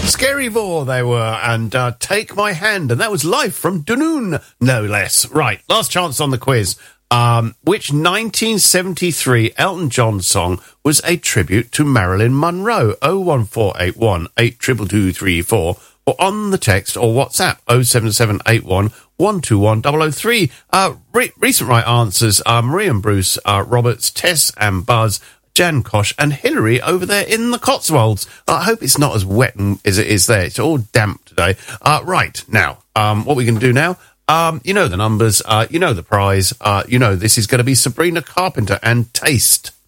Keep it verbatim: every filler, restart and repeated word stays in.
Scary Vor they were, and uh, Take My Hand, and that was live from Dunoon, no less. Right, last chance on the quiz. Um, which nineteen seventy-three Elton John song was a tribute to Marilyn Monroe? oh one four eight one, eight two two two three four, or on the text or WhatsApp oh seven seven eight one, one two one zero zero three. Uh, re- recent right answers are Marie and Bruce, uh, Roberts, Tess and Buzz, Jan Kosh and Hillary over there in the Cotswolds. I hope it's not as wet as it is there. It's all damp today. Uh, right, now, um, what we can do now, um, you know the numbers, uh, you know the prize, uh, you know this is going to be Sabrina Carpenter and Taste.